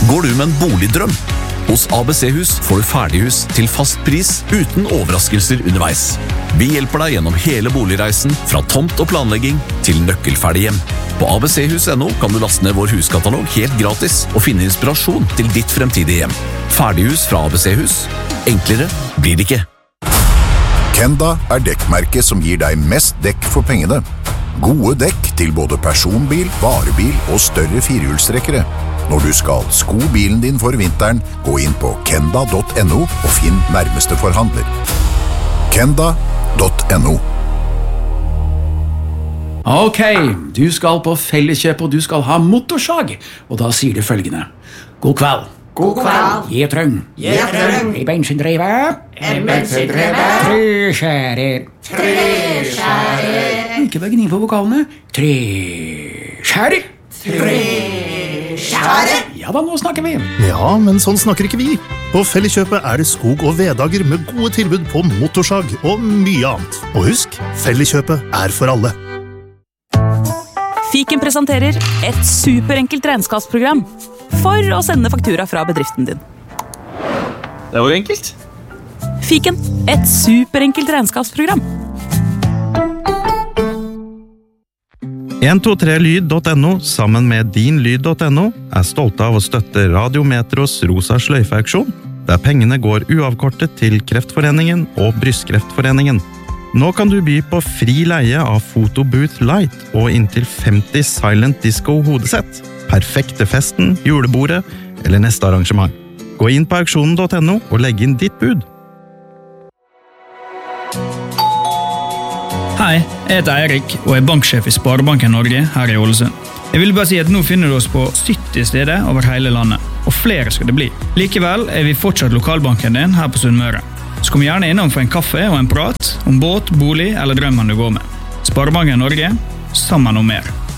Går du med en boligdrøm? Hos ABC-hus får du ferdighus til fast pris uten overraskelser underveis. Vi hjelper deg gjennom hele boligreisen, fra tomt og planlegging til nøkkelferdig hjem. På abchus.no kan du laste ned vår huskatalog helt gratis og finne inspirasjon til ditt fremtidige hjem. Ferdighus fra ABC-hus. Enklere blir det ikke. Kenda dekkmerket som gir deg mest dekk for pengene. Gode dekk til både personbil, varebil og større firehjulstrekkere. Når du skal sko bilen din for vinteren, gå inn på kenda.no og finn nærmeste forhandler. Kenda.no. Ok, du skal på Felleskjøp og du skal ha motorsag, og da sier du følgende. God kveld. God kveld. Gjetrøng. Gjetrøng. En bensindrive. En bensindrive. Treskjærer. Treskjærer. Ikke bare gni på vokalene. Treskjærer. Treskjærer. Ja da, nå snakker vi. Ja, men sånn snakker ikke vi. På Felleskjøpet det skog- og veddager med gode tilbud på motorsag og mye annet. Og husk, Felleskjøpet for alle. Fiken presenterer et superenkelt regnskapsprogram for å sende faktura fra bedriften din. Det var enkelt. Fiken, et superenkelt regnskapsprogram. 123lyd.no sammen med dinlyd.no stolte av å støtte Radiometros Rosa sløyfe-auksjon, der pengene går uavkortet til Kreftforeningen og Brystkreftforeningen. Nå kan du by på fri leie av Photobooth Light og inntil 50 Silent Disco hodesett. Perfekt til festen, julebordet eller neste arrangement. Gå inn på auksjonen.no og legg inn ditt bud. Hei, jeg heter Eirik og banksjef i Sparebanken Norge her i Ålesund. Jeg vil bare si at nå finner du oss på 70 steder over hele landet, og flere skal det bli. Likevel vi fortsatt lokalbanken din her på Sunnmøre. Så kom gjerne innom for en kaffe og en prat om båt, bolig eller drømmen du går med. Sparebanken Norge, sammen om mer.